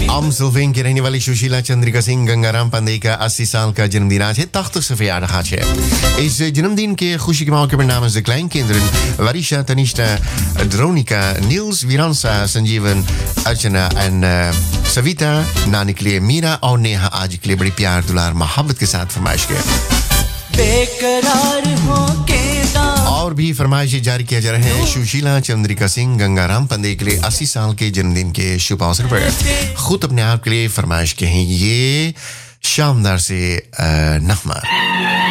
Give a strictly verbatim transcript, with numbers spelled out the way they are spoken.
आम सिल्वेन की रहने वाली सुशीला चंद्रिका सिंह गंगाराम पंडे का अस्सी साल का जन्मदिन आज है तख्त से verjaardag आज है इस जन्मदिन के खुशी के मौके पर namens de kleinkinderen Varisha, Tanishta, Dronika, Niels, Viransa, Sanjeevan, Archana en uh, Savita नानी के लिए मीरा और नेहा आज के लिए बड़ी प्यार दुलार मोहब्बत के साथ फरमाइश किया बेकरार हो के और भी फरमाइश जारी किया जा रहे हैं सुशीला चंद्रिका सिंह गंगाराम पंडे के लिए अस्सी साल के जन्मदिन के शुभ अवसर पर खुद अपने आप के लिए फरमाइश के हैं ये शानदार से नगमा